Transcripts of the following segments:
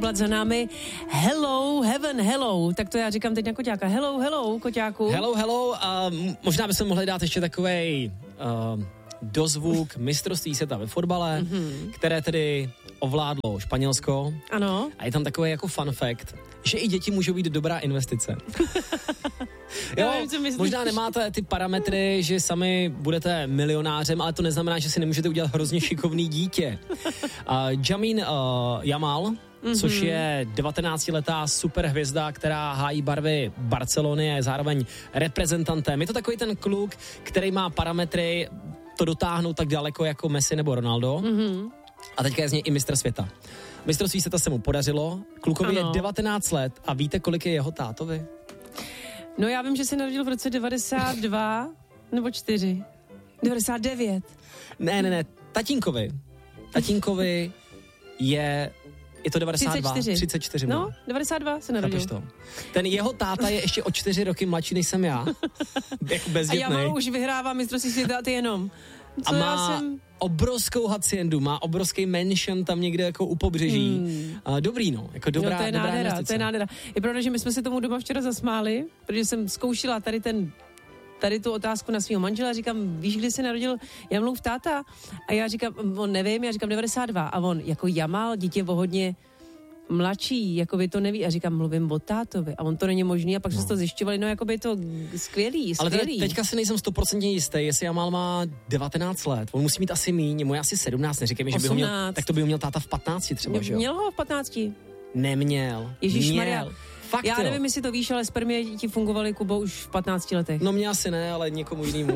Blood za námi. Hello, heaven, hello. Tak to já říkám teď na Koťáka. Hello, hello, Koťáku. Hello, hello. Možná bychom mohli dát ještě takovej dozvuk mistrovství světa ve fotbale, které tedy ovládlo Španělsko. Ano. A je tam takový jako fun fact, že i děti můžou být dobrá investice. Jo, možná nemáte ty parametry, že sami budete milionářem, ale to neznamená, že si nemůžete udělat hrozně šikovný dítě. Lamine Yamal, což je 19letá superhvězda, která hájí barvy Barcelony a je zároveň reprezentantem. Je to takový ten kluk, který má parametry to dotáhnout tak daleko jako Messi nebo Ronaldo. A teďka je z něj i mistr světa. Mistrovství světa se mu podařilo, klukovi je 19 let a víte, kolik je jeho tátovi? No já vím, že se narodil v roce 92 nebo 4. 99. Ne, tatínkovi je to 92, 34. No, 92 se narodil. To. Ten jeho táta je ještě o 4 roky mladší, než jsem já. Jako bezdětnej. A Jamal už vyhrává mistrovství světa a ty jenom. A má obrovskou haciendu, má obrovský mansion tam někde jako u pobřeží. Dobrý, no, jako dobrá, to je dobrá nádhera, investice. to je nádhera. Je pravda, že my jsme se tomu doma včera zasmáli, protože jsem zkoušela tady tu otázku na svého manžela, říkám, víš, kdy se narodil Jamalův táta? A já říkám, on nevím, já říkám 92. A on, jako Jamal, dítě o hodně mladší, jako by to neví. A říkám, mluvím o tátovi. A on to není možný. A pak jsme to zjišťovali, no jako by to skvělý. Ale teďka si nejsem 100% jistý, jestli Jamal má 19 let. On musí mít asi míň, mu je asi 17, neříkej mi, že by ho měl, tak to by ho měl táta v 15 třeba, že jo? Měl ho v 15. Neměl. Ježišmarja. Fakt, já nevím, jestli to víš, ale spermie ti fungovaly, Kubo, už v 15 letech. No mě asi ne, ale někomu jinému.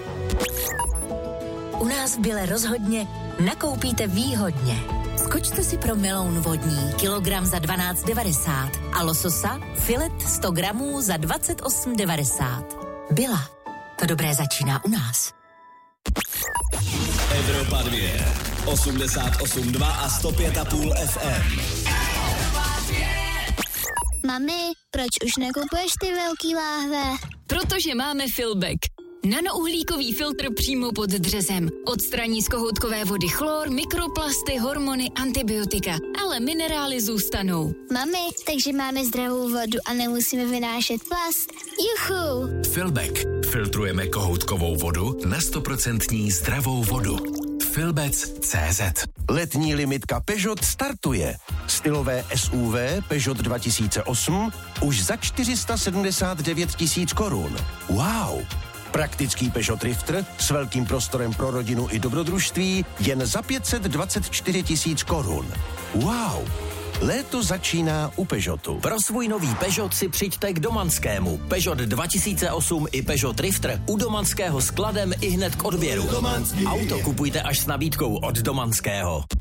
U nás v Bile rozhodně nakoupíte výhodně. Skočte si pro meloun vodní, kilogram za 12,90 a lososa filet 100 gramů za 28,90. Bila. To dobré začíná u nás. Evropa 2, 88,2 a 105,5 FM. Mami, proč už nekupuješ ty velký láhve? Protože máme Filbek. Nanouhlíkový filtr přímo pod dřezem. Odstraní z kohoutkové vody chlor, mikroplasty, hormony, antibiotika. Ale minerály zůstanou. Mami, takže máme zdravou vodu a nemusíme vynášet plast. Juchu! Filbek. Filtrujeme kohoutkovou vodu na 100% zdravou vodu. Filbec.cz. Letní limitka Peugeot startuje. Stylové SUV Peugeot 2008 už za 479 000 korun. Wow! Praktický Peugeot Drifter s velkým prostorem pro rodinu i dobrodružství jen za 524 000 korun. Wow! Léto začíná u Peugeotu. Pro svůj nový Peugeot si přijďte k Domanskému. Peugeot 2008 i Peugeot Drifter u Domanského skladem i hned k odběru. Auto kupujte až s nabídkou od Domanského.